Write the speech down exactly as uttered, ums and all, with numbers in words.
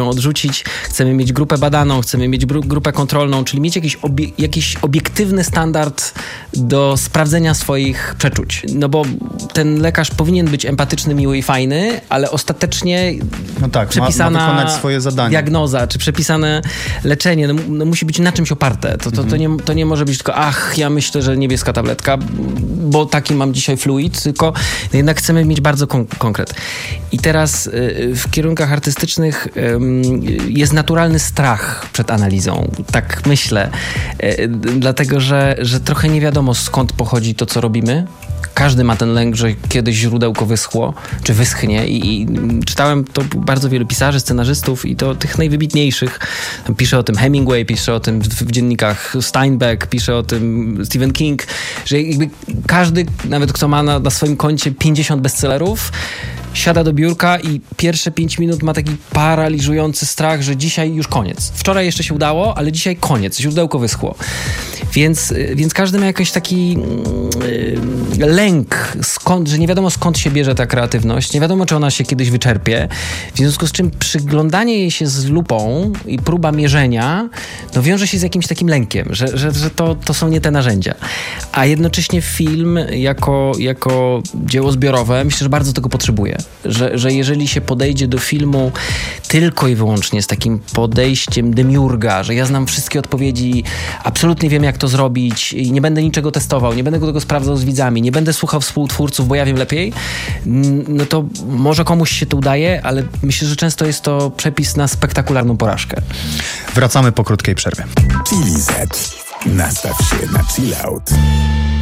ją odrzucić, chcemy mieć grupę badaną, chcemy mieć gru- grupę kontrolną, czyli mieć jakiś, obie- jakiś obiektywny standard do sprawdzenia swoich przeczuć. No bo ten lekarz powinien być empatyczny, miły i fajny, ale ostatecznie no tak, przepisana ma, ma wykonać swoje zadanie. Diagnoza, czy przepisane leczenie, no, no musi być na czymś oparte. To, to, to, nie, to nie może być tylko, ach, ja myślę, że niebieska tabletka, bo taki mam dzisiaj fluid, tylko jednak chcemy mieć bardzo kon- konkret. I teraz y, w kierunkach artystycznych y, jest naturalny strach przed analizą. Tak myślę. Y, dlatego, że, że trochę nie wiadomo, skąd pochodzi to, co robimy. Każdy ma ten lęk, że kiedyś źródełko wyschło, czy wyschnie i, i czytałem to bardzo wielu pisarzy, scenarzystów i to tych najwybitniejszych. Pisze o tym Hemingway, pisze o tym w, w dziennikach Steinbeck, pisze o tym Stephen King, że jakby każdy, nawet kto ma na, na swoim koncie pięćdziesiąt bestsellerów, siada do biurka i pierwsze pięć minut ma taki paraliżujący strach, że dzisiaj już koniec. Wczoraj jeszcze się udało, ale dzisiaj koniec, źródełko wyschło. Więc, więc każdy ma jakiś taki yy, lęk, skąd, że nie wiadomo skąd się bierze ta kreatywność, nie wiadomo czy ona się kiedyś wyczerpie, w związku z czym przyglądanie jej się z lupą i próba mierzenia no wiąże się z jakimś takim lękiem, że, że, że to, to są nie te narzędzia. A jednocześnie film jako, jako dzieło zbiorowe myślę, że bardzo tego potrzebuje. Że, że jeżeli się podejdzie do filmu tylko i wyłącznie z takim podejściem demiurga, że ja znam wszystkie odpowiedzi, absolutnie wiem jak to zrobić i nie będę niczego testował, nie będę tego sprawdzał z widzami, nie będę słuchał współtwórców, bo ja wiem lepiej, no to może komuś się to udaje, ale myślę, że często jest to przepis na spektakularną porażkę. Wracamy po krótkiej przerwie. Chili Z. Nastaw się na chill out.